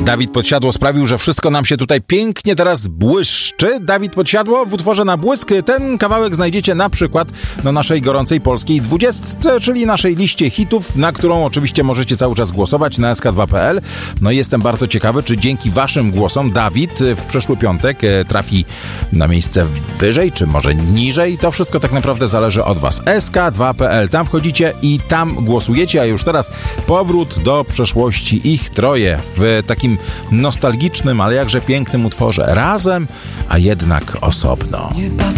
Dawid Podsiadło sprawił, że wszystko nam się tutaj pięknie teraz błyszczy. Dawid Podsiadło w utworze Na błysk. Ten kawałek znajdziecie na przykład na naszej gorącej polskiej 20, czyli naszej liście hitów, na którą oczywiście możecie cały czas głosować na sk2.pl. No i jestem bardzo ciekawy, czy dzięki waszym głosom Dawid w przyszły piątek trafi na miejsce wyżej, czy może niżej. To wszystko tak naprawdę zależy od was. sk2.pl. Tam wchodzicie i tam głosujecie, a już teraz powrót do przeszłości. Ich troje w takim nostalgicznym, ale jakże pięknym utworze. Razem, a jednak osobno.